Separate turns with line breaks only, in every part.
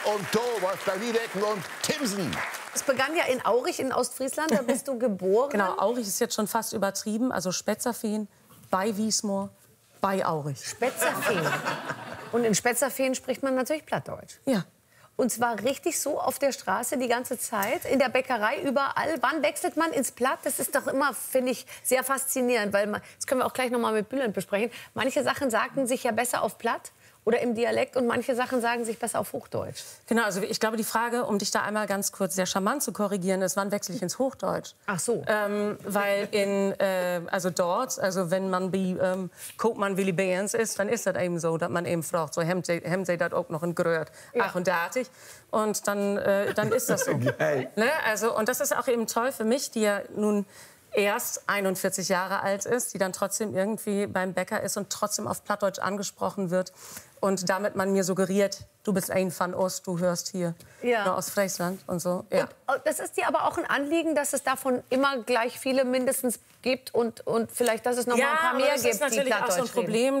und To, Wolfgang Wiedecken und Timsen.
Es begann ja in Aurich in Ostfriesland, da bist du geboren.
Genau, Aurich ist jetzt schon fast übertrieben, also Spetzerfehn bei Wiesmoor, bei Aurich.
Spetzerfehn. Und in Spetzerfehn spricht man natürlich Plattdeutsch.
Ja.
Und zwar richtig so auf der Straße die ganze Zeit, in der Bäckerei, überall. Wann wechselt man ins Platt? Das ist doch immer, finde ich, sehr faszinierend. Weil das können wir auch gleich noch mal mit Bülent besprechen. Manche Sachen sagten sich ja besser auf Platt oder im Dialekt und manche Sachen sagen sich besser auf Hochdeutsch.
Genau, also ich glaube, die Frage, um dich da einmal ganz kurz sehr charmant zu korrigieren, ist, wann wechsle ich ins Hochdeutsch?
Ach so.
Weil also dort, also wenn man bei Koopman Willy Behrens ist, dann ist das eben so, dass man eben fragt, so haben sie das auch noch in Gröt, ach und datig. Und dann ist das so.
Geil.
Ne? Also, und das ist auch eben toll für mich, die ja nun erst 41 Jahre alt ist, die dann trotzdem irgendwie beim Bäcker ist und trotzdem auf Plattdeutsch angesprochen wird. Und damit man mir suggeriert, du bist ein von Ost, du hörst hier aus Friesland und so. Ja.
Und das ist dir aber auch ein Anliegen, dass es davon immer gleich viele mindestens gibt und vielleicht, dass es noch mal ein paar mehr gibt,
das ist natürlich
die
auch so ein
Plattdeutsch
Problem.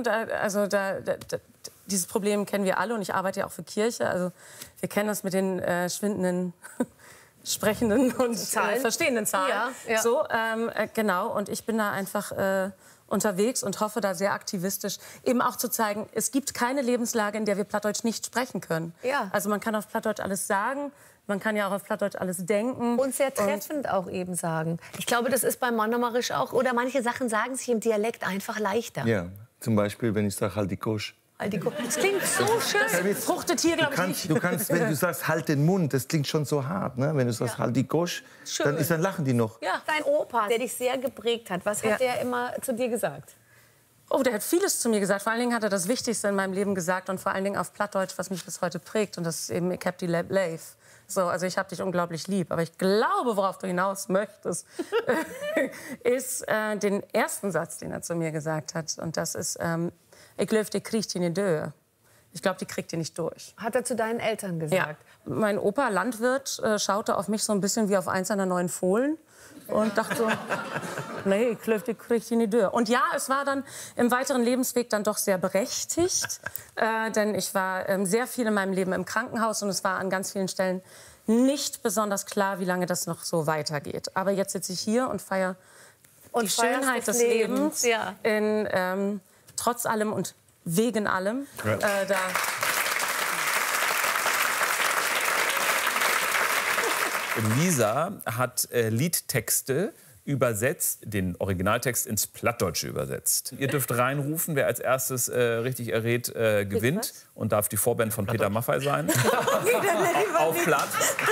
Dieses Problem kennen wir alle und ich arbeite ja auch für Kirche. Also wir kennen das mit den schwindenden sprechenden und verstehenden Zahlen.
Ja, ja.
So, genau. Und ich bin da einfach unterwegs und hoffe da sehr aktivistisch eben auch zu zeigen, es gibt keine Lebenslage, in der wir Plattdeutsch nicht sprechen können.
Ja.
Also man kann auf Plattdeutsch alles sagen, man kann ja auch auf Plattdeutsch alles denken.
Und sehr treffend auch eben sagen. Ich glaube, das ist beim Monomarisch auch. Oder manche Sachen sagen sich im Dialekt einfach leichter.
Ja, zum Beispiel, wenn ich sage, halt die Kosch.
Das klingt so schön.
Das fruchtet hier, glaube ich, nicht.
Du kannst, wenn du sagst, halt den Mund, das klingt schon so hart. Ne? Wenn du sagst, halt die Kosch, dann lachen die noch.
Ja, dein Opa, der dich sehr geprägt hat, was hat der immer zu dir gesagt?
Oh, der hat vieles zu mir gesagt. Vor allen Dingen hat er das Wichtigste in meinem Leben gesagt und vor allen Dingen auf Plattdeutsch, was mich bis heute prägt. Und das ist eben, ich hab die lief. So, also ich hab dich unglaublich lieb. Aber ich glaube, worauf du hinaus möchtest, ist den ersten Satz, den er zu mir gesagt hat. Und das ist, ich glaube, die kriegt die nicht durch. Ich glaube, die kriegt die nicht durch.
Hat er zu deinen Eltern gesagt?
Ja. Mein Opa, Landwirt, schaute auf mich so ein bisschen wie auf eins seiner neuen Fohlen. Und dachte so, nee, ich glaube, die kriegt die nicht durch. Und ja, es war dann im weiteren Lebensweg dann doch sehr berechtigt. Denn ich war sehr viel in meinem Leben im Krankenhaus. Und es war an ganz vielen Stellen nicht besonders klar, wie lange das noch so weitergeht. Aber jetzt sitze ich hier und feiere die Schönheit des Lebens.
Ja.
Trotz allem und wegen allem.
Ja.
Lisa hat Liedtexte übersetzt, den Originaltext ins Plattdeutsche übersetzt. Ihr dürft reinrufen, wer als erstes richtig errät, gewinnt. Und darf die Vorband von Peter Maffay sein. Auf Platt.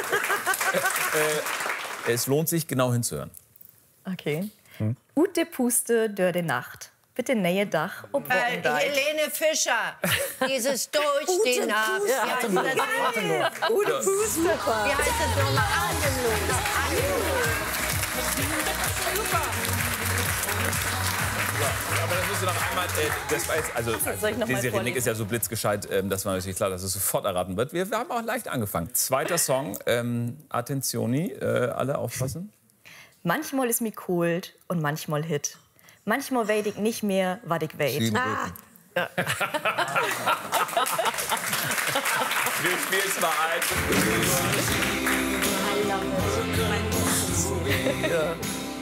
Es lohnt sich, genau hinzuhören.
Okay. Ute Puste dör de Nacht. Bitte nähe Dach, ob
Helene Fischer, dieses Durch die Nacht.
Ja, Ute Puste.
Wie heißt das nochmal? Atemlos.
Aber das müsst ihr noch einmal, das war jetzt,
soll ich noch mal
Desiree Nick
vorlesen?
ist ja so blitzgescheit, das war natürlich klar, dass es sofort erraten wird. Wir haben auch leicht angefangen. Zweiter Song, Attentioni, alle aufpassen.
Manchmal ist mir cold und manchmal hit. Manchmal weet ich nicht mehr, was ich weet.
Wir spielen es mal ein.
I love it.
Ja.